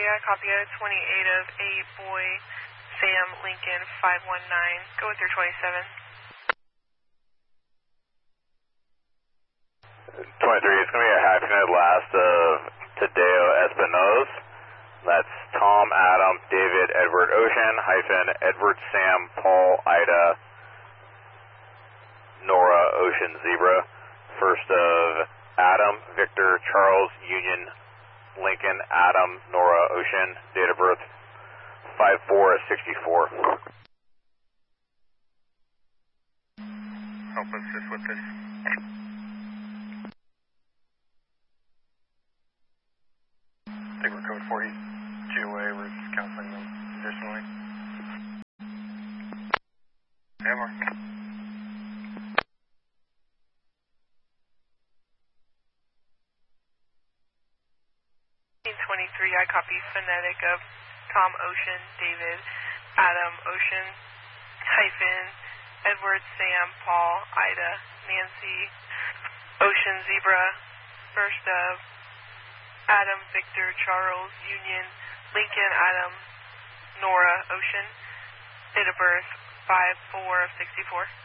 I copy you. 28 of 8, boy, Sam, Lincoln, 519. Go with your 27. 23, it's going to be a half-minute last of Tadeo Espinoz. That's Tom, Adam, David, Edward, Ocean, hyphen, Edward, Sam, Paul, Ida, Nora, Ocean, Zebra. First of Adam, Victor, Charles, Union, Lincoln, Adam, Nora, Ocean. Date of birth 5/4/64. Help us just with this. I think we're code 40 GOA. We're just counseling them additionally. Yeah, Mark. 23, I copy phonetic of Tom, Ocean, David, Adam, Ocean, hyphen, Edward, Sam, Paul, Ida, Nancy, Ocean, Zebra. First of Adam, Victor, Charles, Union, Lincoln, Adam, Nora, Ocean. Date of birth 5/4/64.